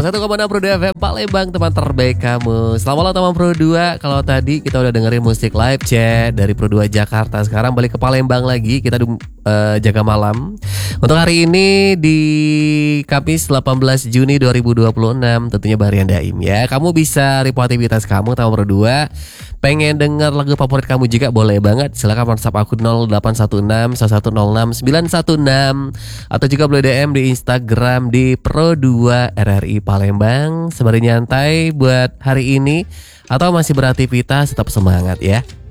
101,6 Pro 2 FM Palembang, teman terbaik kamu. Selamat malam teman Pro 2. Kalau tadi kita udah dengerin musik live chat dari Pro 2 Jakarta, sekarang balik ke Palembang lagi. Kita jaga malam. Untuk hari ini di Kamis 18 Juni 2026, tentunya Baharian Daim ya. Kamu bisa report aktivitas kamu teman Pro 2. Pengen denger lagu favorit kamu juga boleh banget. Silakan WhatsApp aku 0816 1106 916 atau juga boleh DM di Instagram di Pro2 RRI Palembang. Sembari nyantai buat hari ini atau masih beraktivitas, tetap semangat ya.